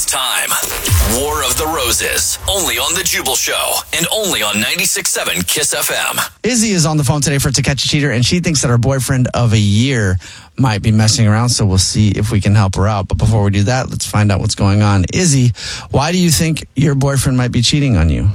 time. War of the Roses, only on The Jubal Show, and only on 96.7 KISS FM. Izzy is on the phone today for To Catch a Cheater, and she thinks that her boyfriend of a year might be messing around, so we'll see if we can help her out. But before we do that, let's find out what's going on. Izzy, why do you think your boyfriend might be cheating on you?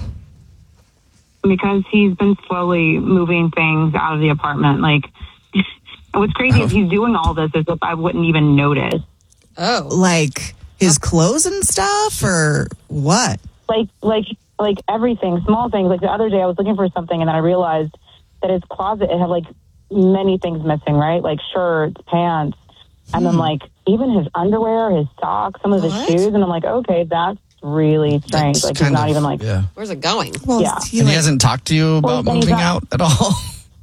Because he's been slowly moving things out of the apartment. Like, what's crazy is he's doing all this as if I wouldn't even notice. Oh. Like his clothes and stuff, or what? Like everything, small things. Like the other day I was looking for something and then I realized that his closet, it had like many things missing, right? Like shirts, pants, and then like even his underwear, his socks, some of his shoes. And I'm like, okay, that's really strange. That's like he's not even like, where's it going? Well, Yeah. And he hasn't talked to you about moving out at all?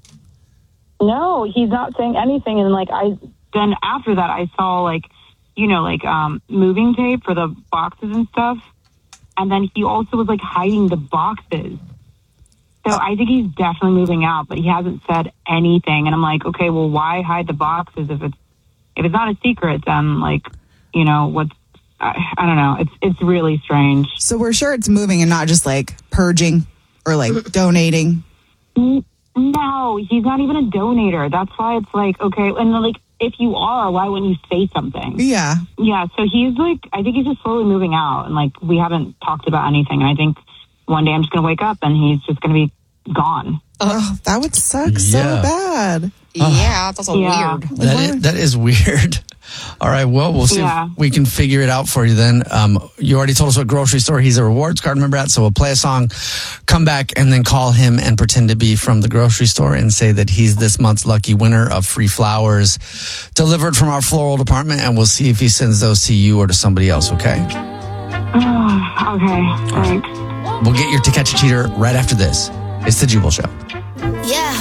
no, he's not saying anything. And like then after that I saw like, you know, like moving tape for the boxes and stuff. And then he also was like hiding the boxes. So I think he's definitely moving out, but he hasn't said anything. And I'm like, okay, well, why hide the boxes if it's not a secret? Then like, you know, what's I don't know. It's really strange. So we're sure it's moving and not just like purging or like donating. No, he's not even a donator. That's why it's like, okay, and like if you are, why wouldn't you say something? Yeah. Yeah, so he's like, I think he's just slowly moving out, and like we haven't talked about anything. And I think one day I'm just gonna wake up and he's just gonna be gone. Oh, that would suck so bad. Yeah, it's also weird. That is weird. All right, well, we'll see if we can figure it out for you then. You already told us what grocery store he's a rewards card member at, so we'll play a song, come back, and then call him and pretend to be from the grocery store and say that he's this month's lucky winner of free flowers delivered from our floral department, and we'll see if he sends those to you or to somebody else, okay? Okay, thanks. We'll get your To Catch a Cheater right after this. It's The Jubal Show. Yeah.